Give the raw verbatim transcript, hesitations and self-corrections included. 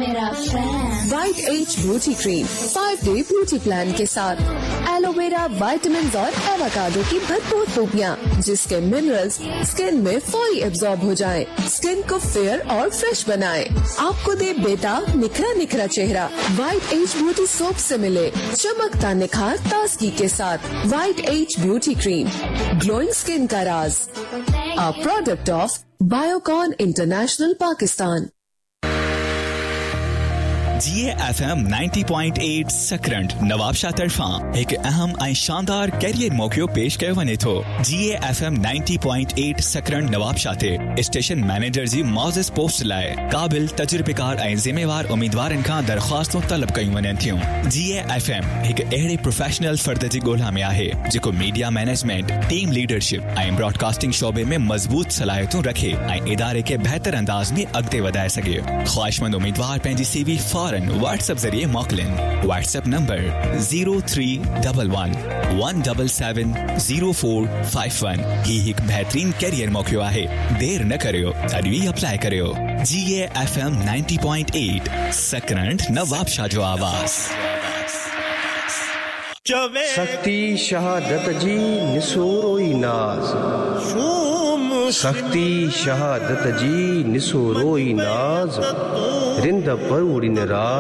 मेरा fan. White as beauty cream five day beauty plan के साथ एलोवेरा, विटामिन और एवोकाडो की भरपूर खूबियाँ, जिसके मिनरल्स स्किन में फौरी एब्जॉर्ब हो जाएं, स्किन को फेयर और फ्रेश बनाएं, आपको दे बेटा निखरा निखरा चेहरा। वाइट एज ब्यूटी सोप से मिले चमकता निखार ताजगी के साथ। White as beauty cream, glowing skin का राज। A product of Biocon international Pakistan. Ji A F M ninety point eight सकरंट Nawabshah तरफा एक अहम ऐं शानदार कैरियर मौक़ो पेश कयो वञे थो। जी A F M ninety point eight सकरंट Nawabshah ते स्टेशन मैनेजर जी मौज़िज़ पोस्ट लाइ क़ाबिल तजुर्बेकार ऐं ज़िम्मेवार उम्मीदवारनि खां दरख़्वास्तूं तलब कयूं वञनि थियूं। जी ए एफ एम हिकु अहिड़े प्रोफेशनल फ़र्द जी ॻोल्हा में आहे जेको मीडिया मैनेजमेंट, टीम लीडरशिप ऐं ब्रॉडकास्टिंग शोबे में मज़बूत सलाहियतूं रखे ऐं इदारे खे बहितर अंदाज़ में अॻिते वधाए सघे। ख़्वाहिशमंद उम्मीदवार पंहिंजी सीवी व्हाट्सएप जरिए मोकलिन। WhatsApp number zero three one one one seven seven zero four five one. ही एक बेहतरीन कैरियर मौक़ो आहे, देर न करियो, अॼु ही अप्लाई करियो। जी A F M ninety point eight सकरंट Nawabshah जो आवाज़। सख्ती शहादत जी निसोरोई नाज, सख्ती शहादत जी निसोरोई नाज, रिंद पर उड़िन राज।